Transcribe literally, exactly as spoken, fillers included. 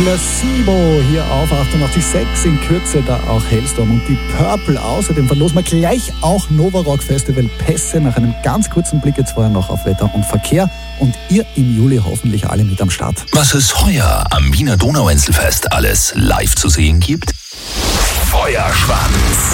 Placebo hier auf achtundachtzig Komma sechs, in Kürze da auch Hailstorm und die Purple. Außerdem verlosen wir gleich auch Nova Rock Festival Pässe nach einem ganz kurzen Blick jetzt vorher noch auf Wetter und Verkehr und ihr im Juli hoffentlich alle mit am Start. Was es heuer am Wiener Donauinselfest alles live zu sehen gibt? Feuerschwanz.